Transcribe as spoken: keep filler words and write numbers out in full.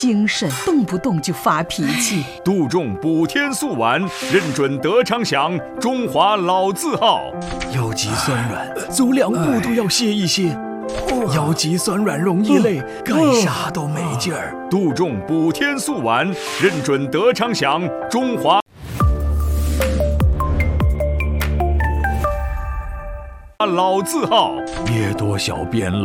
精神，动不动就发脾气。 杜仲补天素丸，认准德昌祥，中华老字号。 腰脊酸软，走两步都要歇一歇。腰脊酸软容易累，干啥都没劲儿。 杜仲补天素丸，认准德昌祥，中华老字号。 别多小便了。